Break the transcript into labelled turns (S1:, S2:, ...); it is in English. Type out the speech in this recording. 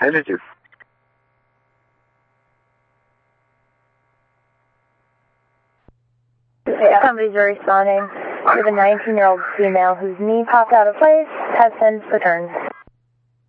S1: Negative.
S2: Somebody's responding. We have a 19-year-old female whose knee popped out of place, has since returned.